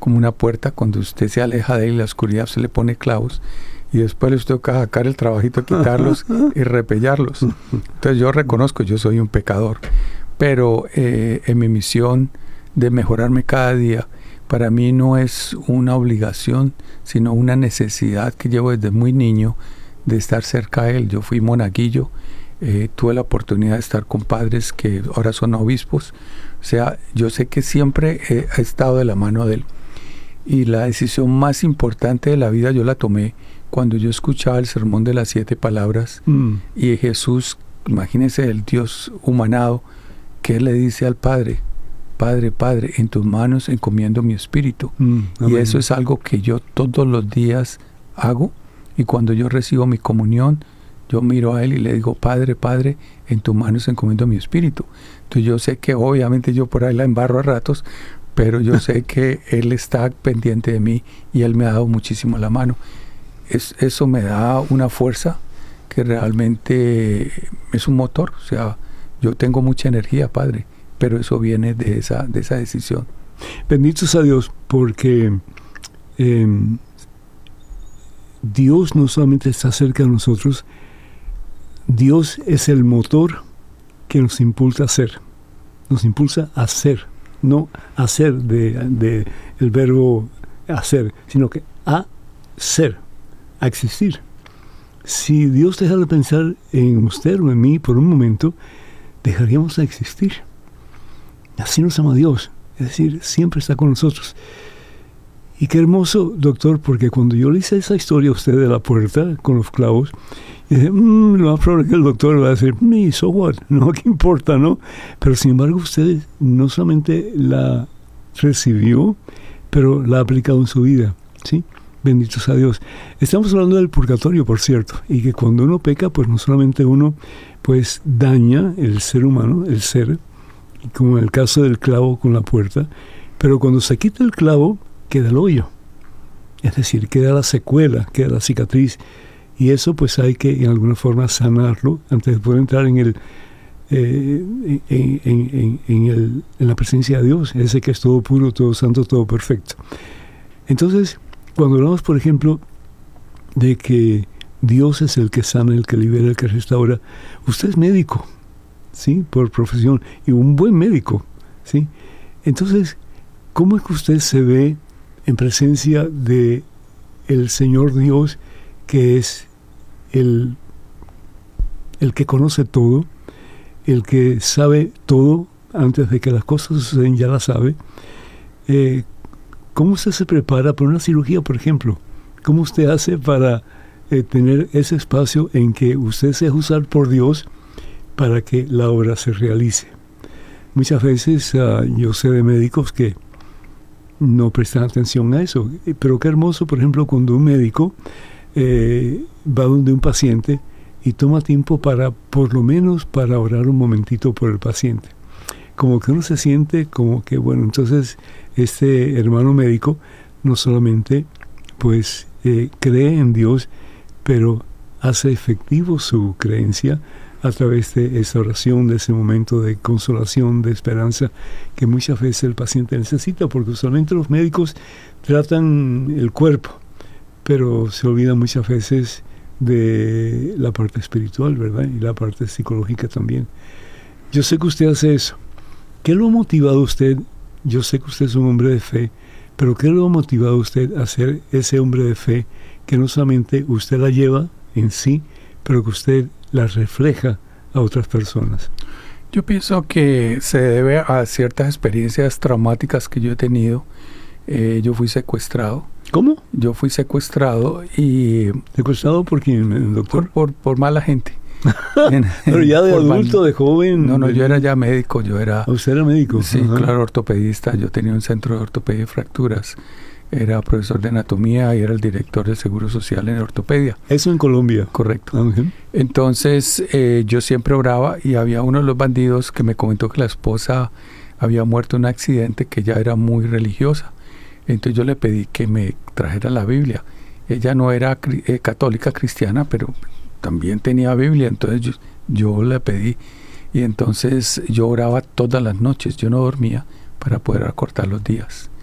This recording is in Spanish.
como una puerta. Cuando usted se aleja de él, la oscuridad, se le pone clavos y después les toca sacar el trabajito, quitarlos y repellarlos. Entonces yo reconozco, yo soy un pecador, pero en mi misión de mejorarme cada día, para mí no es una obligación, sino una necesidad que llevo desde muy niño de estar cerca de él. Yo fui monaguillo, tuve la oportunidad de estar con padres que ahora son obispos. O sea, yo sé que siempre he estado de la mano de él. Y la decisión más importante de la vida yo la tomé cuando yo escuchaba el sermón de las 7 palabras y Jesús, imagínense el Dios humanado, que le dice al Padre: Padre, Padre, en tus manos encomiendo mi espíritu. Y eso es algo que yo todos los días hago, y cuando yo recibo mi comunión, yo miro a él y le digo: Padre, Padre, en tus manos encomiendo mi espíritu. Entonces yo sé que obviamente yo por ahí la embarro a ratos, pero yo sé que él está pendiente de mí y él me ha dado muchísimo la mano. Eso me da una fuerza que realmente es un motor. O sea, yo tengo mucha energía, Padre, pero eso viene de esa decisión. Bendito sea Dios, porque Dios no solamente está cerca de nosotros, Dios es el motor que nos impulsa a hacer, no hacer de el verbo hacer, sino que a ser, a existir. Si Dios dejara de pensar en usted o en mí por un momento, dejaríamos de existir. Así nos ama Dios, es decir, siempre está con nosotros. Y qué hermoso, doctor, porque cuando yo le hice esa historia a usted de la puerta con los clavos, y dije, lo más probable que el doctor va a decir, so what, no, ¿qué importa, no? Pero sin embargo usted no solamente la recibió, pero la ha aplicado en su vida, ¿sí? Bendito sea Dios. Estamos hablando del purgatorio, por cierto, y que cuando uno peca, pues no solamente uno, pues daña el ser humano, el ser, como en el caso del clavo con la puerta, pero cuando se quita el clavo, queda el hoyo. Es decir, queda la secuela, queda la cicatriz. Y eso pues hay que en alguna forma sanarlo antes de poder entrar en la presencia de Dios, ese que es todo puro, todo santo, todo perfecto. Entonces, cuando hablamos, por ejemplo, de que Dios es el que sana, el que libera, el que restaura, usted es médico, ¿sí? Por profesión, y un buen médico, ¿sí? Entonces, ¿cómo es que usted se ve en presencia de el Señor Dios, que es el que conoce todo, el que sabe todo antes de que las cosas suceden, ya la sabe? ¿Cómo usted se prepara para una cirugía, por ejemplo? ¿Cómo usted hace para tener ese espacio en que usted sea usado por Dios para que la obra se realice? Muchas veces yo sé de médicos que no prestan atención a eso, pero qué hermoso, por ejemplo, cuando un médico va donde un paciente y toma tiempo para, por lo menos, para orar un momentito por el paciente. Como que uno se siente como que, bueno, entonces este hermano médico no solamente pues cree en Dios, pero hace efectivo su creencia a través de esa oración, de ese momento de consolación, de esperanza que muchas veces el paciente necesita, porque usualmente los médicos tratan el cuerpo, pero se olvidan muchas veces de la parte espiritual, ¿verdad? Y la parte psicológica también. Yo sé que usted hace eso. ¿Qué lo ha motivado a usted? Yo sé que usted es un hombre de fe, pero ¿qué lo ha motivado a usted a ser ese hombre de fe que no solamente usted la lleva en sí, pero que usted la refleja a otras personas? Yo pienso que se debe a ciertas experiencias traumáticas que yo he tenido. Yo fui secuestrado. ¿Cómo? Yo fui secuestrado y... ¿Secuestrado por quién, doctor? Por mala gente. Pero ya de adulto, de joven. No, yo era ya médico, yo era... ¿Usted era médico? Sí, claro, ortopedista. Yo tenía un centro de ortopedia y fracturas. Era profesor de anatomía y era el director del Seguro Social en ortopedia. ¿Eso en Colombia? Correcto. Uh-huh. Entonces, yo siempre oraba y había uno de los bandidos que me comentó que la esposa había muerto en un accidente, que ya era muy religiosa. Entonces yo le pedí que me trajera la Biblia. Ella no era católica cristiana, pero también tenía Biblia. Entonces yo le pedí. Y entonces yo oraba todas las noches. Yo no dormía para poder acortar los días.